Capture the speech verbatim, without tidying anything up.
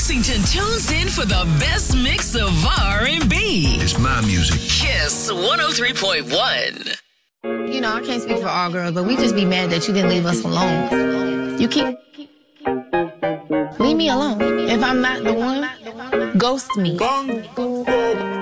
Lexington tunes in for the best mix of R and B. It's my music. Kiss one oh three point one. You know, I can't speak for all girls, but we just be mad that you didn't leave us alone. You keep... Leave me alone. If I'm not the one, ghost me.